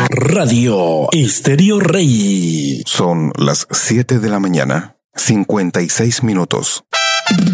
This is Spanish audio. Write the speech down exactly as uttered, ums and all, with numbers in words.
Radio Estéreo Rey. Son las siete de la mañana, cincuenta y seis minutos.